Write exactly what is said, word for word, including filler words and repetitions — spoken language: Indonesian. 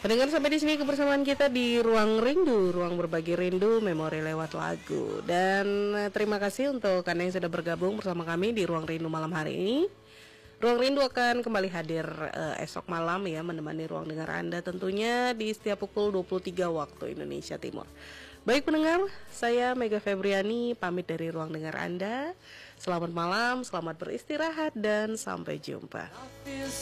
Pendengar, sampai di sini kebersamaan kita di Ruang Rindu, ruang berbagi rindu, memori lewat lagu. Dan eh, terima kasih untuk Anda yang sudah bergabung bersama kami di Ruang Rindu malam hari ini. Ruang Rindu akan kembali hadir eh, esok malam ya, menemani ruang dengar Anda tentunya di setiap pukul dua puluh tiga waktu Indonesia Timur. Baik pendengar, saya Mega Febriani pamit dari ruang dengar Anda. Selamat malam, selamat beristirahat dan sampai jumpa.